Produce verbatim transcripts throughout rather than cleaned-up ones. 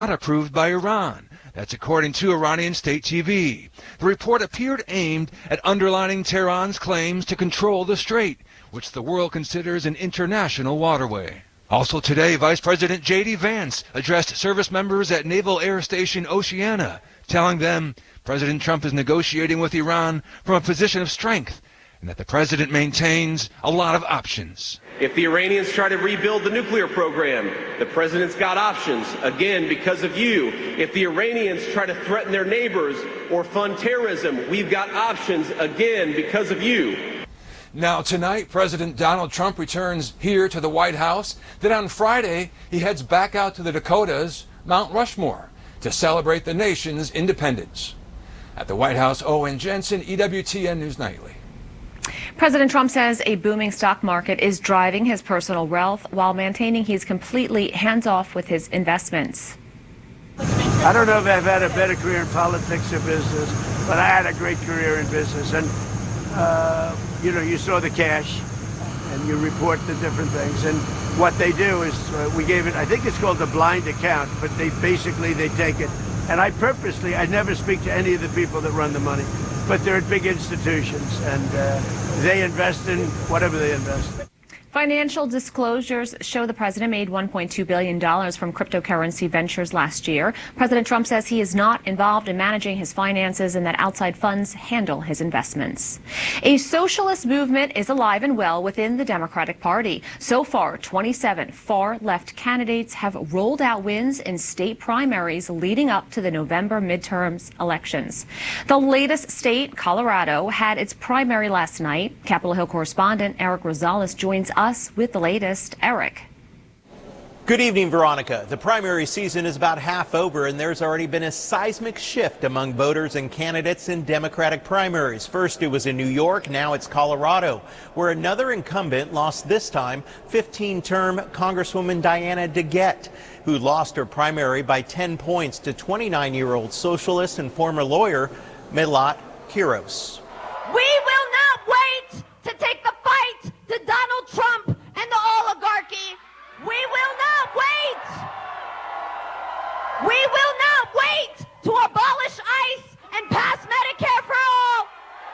not approved by Iran. That's according to Iranian state T V. The report appeared aimed at underlining Tehran's claims to control the strait, which the world considers an international waterway. Also today, Vice President J D Vance addressed service members at Naval Air Station Oceana, telling them President Trump is negotiating with Iran from a position of strength and that the president maintains a lot of options. If the Iranians try to rebuild the nuclear program, the president's got options, again, because of you. If the Iranians try to threaten their neighbors or fund terrorism, we've got options, again, because of you. Now tonight, President Donald Trump returns here to the White House. Then on Friday, he heads back out to the Dakotas, Mount Rushmore, to celebrate the nation's independence. At the White House, Owen Jensen, E W T N News Nightly. President Trump says a booming stock market is driving his personal wealth while maintaining he's completely hands-off with his investments. I don't know if I've had a better career in politics or business, but I had a great career in business. And, uh, you know, you saw the cash and you report the different things. And what they do is uh, we gave it, I think it's called the blind account, but they basically, they take it. And I purposely, I never speak to any of the people that run the money. But they're at big institutions, and uh, they invest in whatever they invest. Financial disclosures show the president made one point two billion dollars from cryptocurrency ventures last year. President Trump says he is not involved in managing his finances and that outside funds handle his investments. A socialist movement is alive and well within the Democratic Party. So far, twenty-seven far-left candidates have rolled out wins in state primaries leading up to the November midterms elections. The latest state, Colorado, had its primary last night. Capitol Hill correspondent Eric Rosales joins us us with the latest. Eric. Good evening, Veronica. The primary season is about half over, and there's already been a seismic shift among voters and candidates in Democratic primaries. First, it was in New York. Now it's Colorado, where another incumbent lost, this time fifteen-term Congresswoman Diana DeGette, who lost her primary by ten points to twenty-nine-year-old socialist and former lawyer Milot Quiros. We will not wait to take the fight to Donald Trump and the oligarchy. We will not wait. We will not wait to abolish ICE and pass Medicare for all.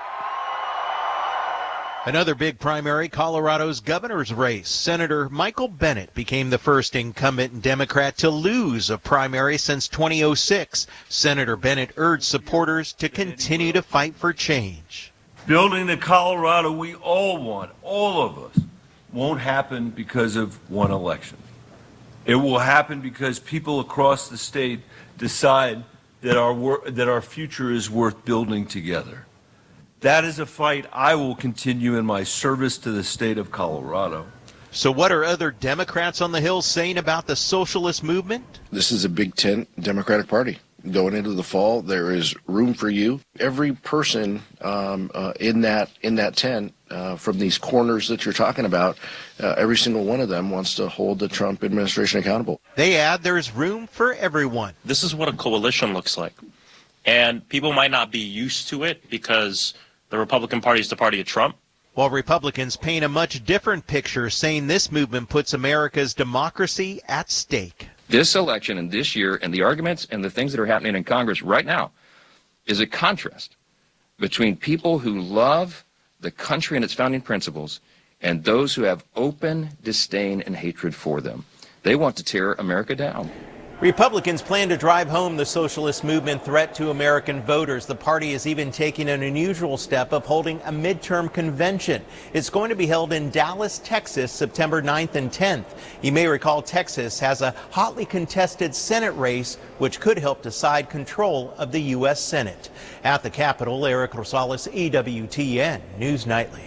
Another big primary, Colorado's governor's race. Senator Michael Bennet became the first incumbent Democrat to lose a primary since twenty oh six. Senator Bennet urged supporters to continue to fight for change. Building the Colorado we all want, all of us, won't happen because of one election. It will happen because people across the state decide that our wor- that our future is worth building together. That is a fight I will continue in my service to the state of Colorado. So what are other Democrats on the Hill saying about the socialist movement? This is a big tent Democratic Party. Going into the fall, there is room for you. Every person um, uh, in that in that tent, uh, from these corners that you're talking about, uh, every single one of them wants to hold the Trump administration accountable. They add there's room for everyone. This is what a coalition looks like. And people might not be used to it because the Republican Party is the party of Trump. While Republicans paint a much different picture, saying this movement puts America's democracy at stake. This election and this year and the arguments and the things that are happening in Congress right now is a contrast between people who love the country and its founding principles and those who have open disdain and hatred for them. They want to tear America down. Republicans plan to drive home the socialist movement threat to American voters. The party is even taking an unusual step of holding a midterm convention. It's going to be held in Dallas, Texas, September ninth and tenth. You may recall Texas has a hotly contested Senate race, which could help decide control of the U S Senate. At the Capitol, Eric Rosales, E W T N News Nightly.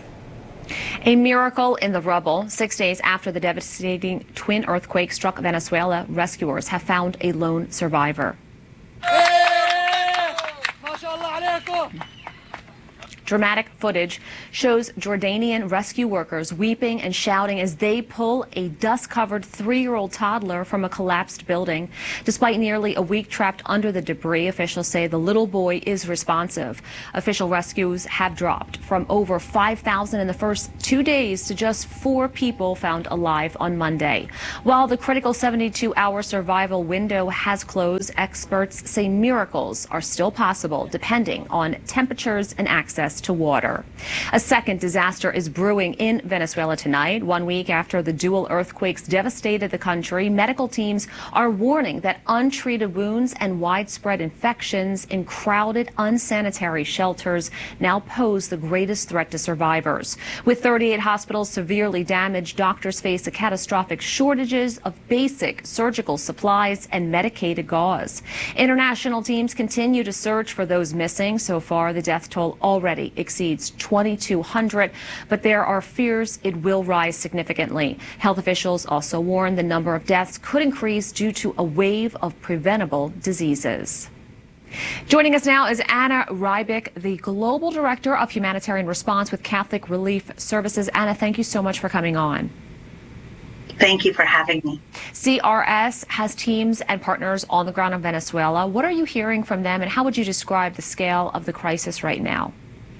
A miracle in the rubble. Six days after the devastating twin earthquake struck Venezuela, rescuers have found a lone survivor. Dramatic footage shows Jordanian rescue workers weeping and shouting as they pull a dust-covered three-year-old toddler from a collapsed building. Despite nearly a week trapped under the debris, officials say the little boy is responsive. Official rescues have dropped from over five thousand in the first two days to just four people found alive on Monday. While the critical seventy-two hour survival window has closed, experts say miracles are still possible depending on temperatures and access to water. A second disaster is brewing in Venezuela tonight. One week after the dual earthquakes devastated the country, medical teams are warning that untreated wounds and widespread infections in crowded, unsanitary shelters now pose the greatest threat to survivors. With thirty-eight hospitals severely damaged, doctors face a catastrophic shortages of basic surgical supplies and medicated gauze. International teams continue to search for those missing. So far, the death toll already exceeds twenty-two hundred, but there are fears it will rise significantly. Health officials also warn the number of deaths could increase due to a wave of preventable diseases. Joining us now is Anna Rybik, the Global Director of Humanitarian Response with Catholic Relief Services. Anna, thank you so much for coming on. Thank you for having me. C R S has teams and partners on the ground in Venezuela. What are you hearing from them, and how would you describe the scale of the crisis right now?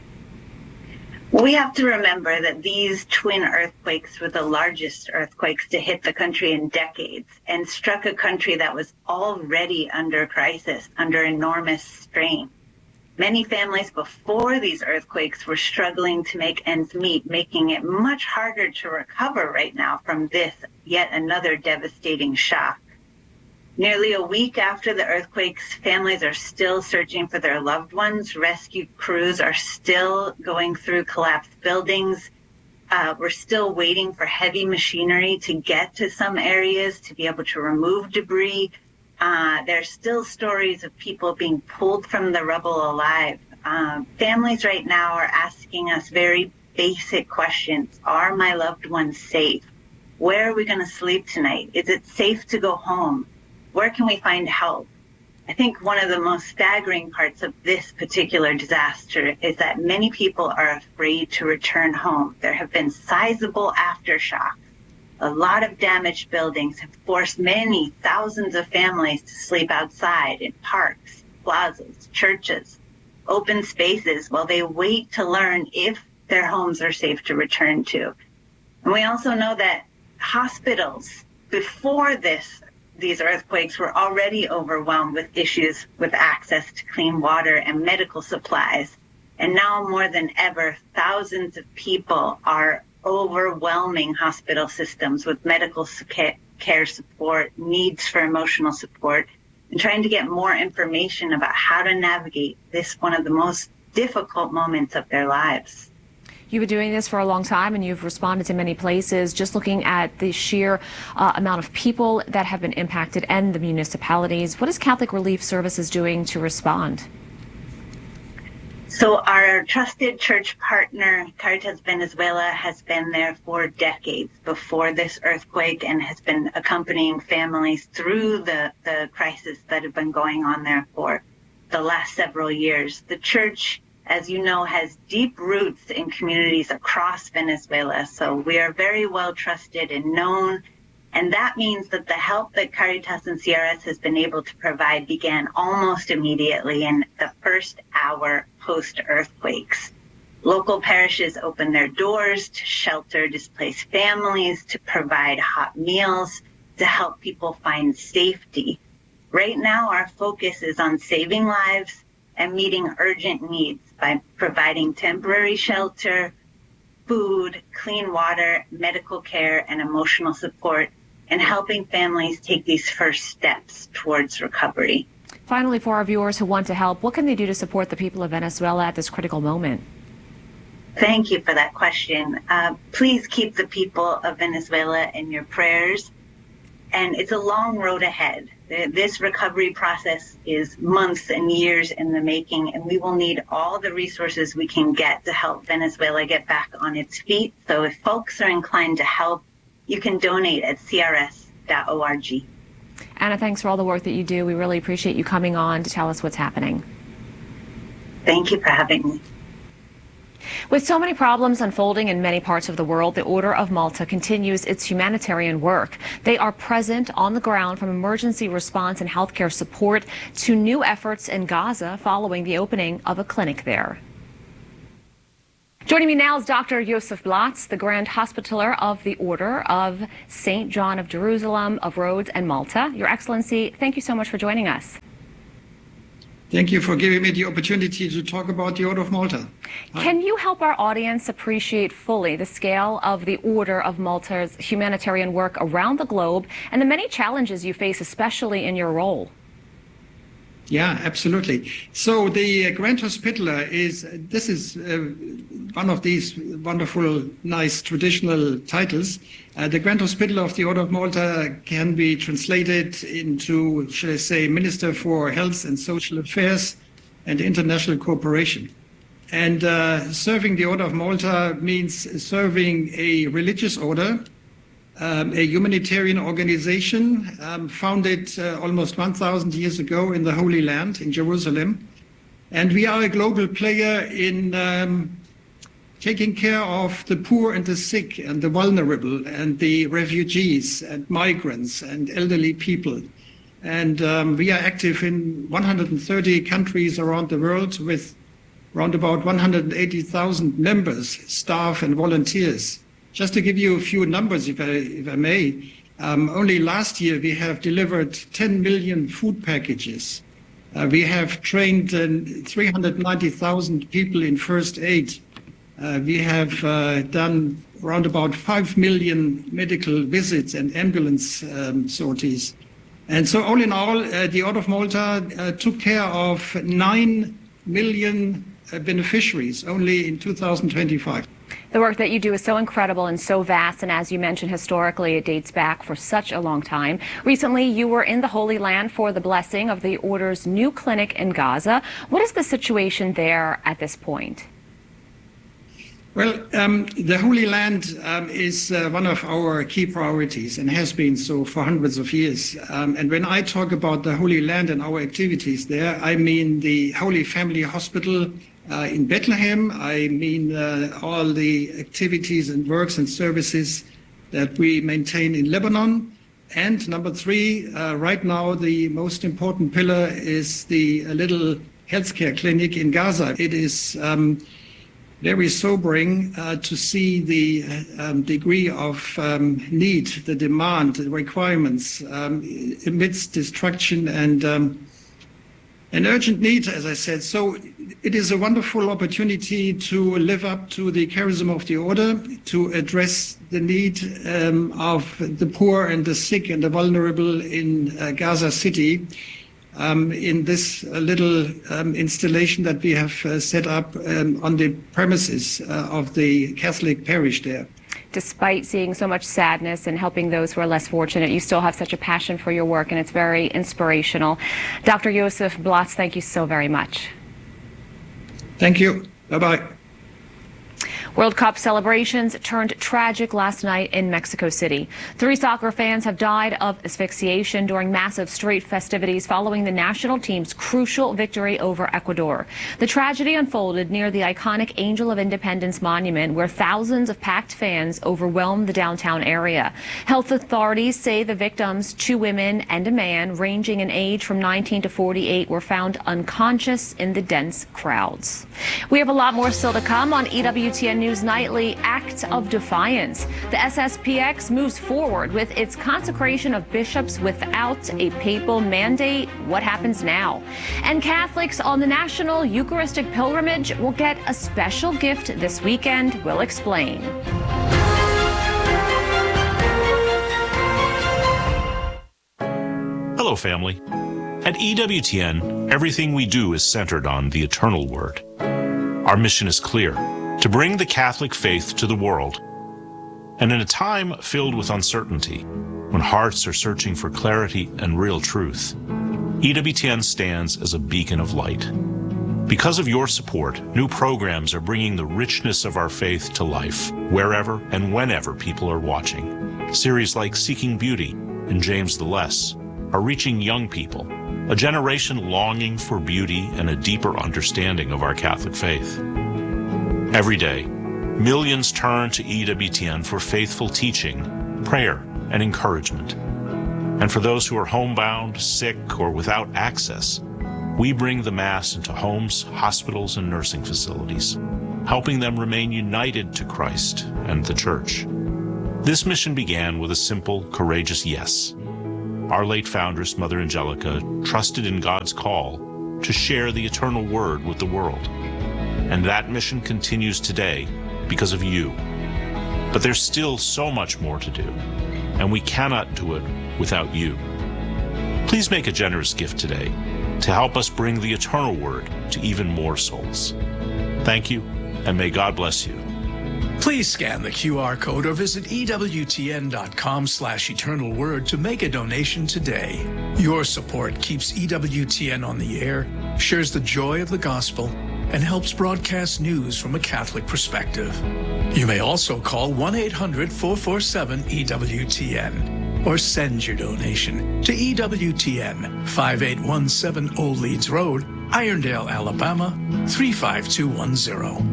We have to remember that these twin earthquakes were the largest earthquakes to hit the country in decades and struck a country that was already under crisis, under enormous strain. Many families before these earthquakes were struggling to make ends meet, making it much harder to recover right now from this yet another devastating shock. Nearly a week after the earthquakes, families are still searching for their loved ones. Rescue crews are still going through collapsed buildings. Uh, we're still waiting for heavy machinery to get to some areas to be able to remove debris. Uh, there's still stories of people being pulled from the rubble alive. Uh, families right now are asking us very basic questions. Are my loved ones safe? Where are we going to sleep tonight? Is it safe to go home? Where can we find help? I think one of the most staggering parts of this particular disaster is that many people are afraid to return home. There have been sizable aftershocks. A lot of damaged buildings have forced many thousands of families to sleep outside in parks, plazas, churches, open spaces while they wait to learn if their homes are safe to return to. And we also know that hospitals before this these earthquakes were already overwhelmed with issues with access to clean water and medical supplies. And now more than ever, thousands of people are overwhelming hospital systems with medical care support, needs for emotional support, and trying to get more information about how to navigate this one of the most difficult moments of their lives. You've been doing this for a long time, and you've responded to many places. Just looking at the sheer uh, amount of people that have been impacted and the municipalities, what is Catholic Relief Services doing to respond? So our trusted church partner, Caritas Venezuela, has been there for decades before this earthquake and has been accompanying families through the, the crisis that have been going on there for the last several years. The church, as you know, has deep roots in communities across Venezuela, so we are very well trusted and known, and that means that the help that Caritas and C R S has been able to provide began almost immediately in the first hour post-earthquakes. Local parishes opened their doors to shelter displaced families, to provide hot meals, to help people find safety. Right now, our focus is on saving lives and meeting urgent needs by providing temporary shelter, food, clean water, medical care, and emotional support, and helping families take these first steps towards recovery. Finally, for our viewers who want to help, what can they do to support the people of Venezuela at this critical moment? Thank you for that question. Uh, please keep the people of Venezuela in your prayers. And it's a long road ahead. This recovery process is months and years in the making, and we will need all the resources we can get to help Venezuela get back on its feet. So if folks are inclined to help, you can donate at C R S dot org. Anna, thanks for all the work that you do. We really appreciate you coming on to tell us what's happening. Thank you for having me. With so many problems unfolding in many parts of the world, the Order of Malta continues its humanitarian work. They are present on the ground from emergency response and healthcare support to new efforts in Gaza following the opening of a clinic there. Joining me now is Doctor Josef Blatz, the Grand Hospitaller of the Order of Saint John of Jerusalem, of Rhodes and Malta. Your Excellency, thank you so much for joining us. Thank you for giving me the opportunity to talk about the Order of Malta. Can you help our audience appreciate fully the scale of the Order of Malta's humanitarian work around the globe and the many challenges you face, especially in your role? Yeah, absolutely. So the uh, Grand Hospitaller is, this is uh, one of these wonderful, nice traditional titles. Uh, the Grand Hospitaller of the Order of Malta can be translated into, shall I say, Minister for Health and Social Affairs and International Cooperation. And uh, serving the Order of Malta means serving a religious order, Um, a humanitarian organization um, founded uh, almost one thousand years ago in the Holy Land, in Jerusalem. And we are a global player in um, taking care of the poor and the sick and the vulnerable and the refugees and migrants and elderly people. And um, we are active in one hundred thirty countries around the world with around about one hundred eighty thousand members, staff and volunteers. Just to give you a few numbers, if I, if I may, um, only last year we have delivered ten million food packages. Uh, we have trained uh, three hundred ninety thousand people in first aid. Uh, we have uh, done around about five million medical visits and ambulance um, sorties. And so all in all, uh, the Order of Malta uh, took care of nine million uh, beneficiaries only in two thousand twenty-five. The work that you do is so incredible and so vast, and as you mentioned, historically, it dates back for such a long time. Recently, you were in the Holy Land for the blessing of the Order's new clinic in Gaza. What is the situation there at this point? Well, um, the Holy Land um, is uh, one of our key priorities and has been so for hundreds of years. Um, and when I talk about the Holy Land and our activities there, I mean the Holy Family Hospital Uh, in Bethlehem. I mean uh, all the activities and works and services that we maintain in Lebanon. And number three, uh, right now the most important pillar is the uh, little healthcare clinic in Gaza. It is um, very sobering uh, to see the um, degree of um, need, the demand, the requirements um, amidst destruction and um, an urgent need, as I said. So it is a wonderful opportunity to live up to the charism of the Order, to address the need um, of the poor and the sick and the vulnerable in uh, Gaza City um, in this uh, little um, installation that we have uh, set up um, on the premises uh, of the Catholic parish there. Despite seeing so much sadness and helping those who are less fortunate, you still have such a passion for your work, and it's very inspirational. Doctor Josef Blatz, thank you so very much. Thank you. Bye-bye. World Cup celebrations turned tragic last night in Mexico City. Three soccer fans have died of asphyxiation during massive street festivities following the national team's crucial victory over Ecuador. The tragedy unfolded near the iconic Angel of Independence monument, where thousands of packed fans overwhelmed the downtown area. Health authorities say the victims, two women and a man ranging in age from nineteen to forty-eight, were found unconscious in the dense crowds. We have a lot more still to come on E W T N News Nightly. Act of Defiance. The S S P X moves forward with its consecration of bishops without a papal mandate. What happens now? And Catholics on the National Eucharistic Pilgrimage will get a special gift this weekend. We'll explain. Hello, family. At E W T N, everything we do is centered on the eternal word. Our mission is clear: to bring the Catholic faith to the world. And in a time filled with uncertainty, when hearts are searching for clarity and real truth, E W T N stands as a beacon of light. Because of your support, new programs are bringing the richness of our faith to life, wherever and whenever people are watching. Series like Seeking Beauty and James the Less are reaching young people, a generation longing for beauty and a deeper understanding of our Catholic faith. Every day, millions turn to E W T N for faithful teaching, prayer, and encouragement. And for those who are homebound, sick, or without access, we bring the Mass into homes, hospitals, and nursing facilities, helping them remain united to Christ and the Church. This mission began with a simple, courageous yes. Our late foundress, Mother Angelica, trusted in God's call to share the eternal word with the world. And that mission continues today because of you. But there's still so much more to do, and we cannot do it without you. Please make a generous gift today to help us bring the eternal word to even more souls. Thank you, and may God bless you. Please scan the Q R code or visit E W T N dot com slash eternal word to make a donation today. Your support keeps E W T N on the air, shares the joy of the gospel, and helps broadcast news from a Catholic perspective. You may also call one eight hundred, four four seven, E W T N or send your donation to E W T N, five eight one seven Old Leeds Road, Irondale, Alabama, three five two one zero.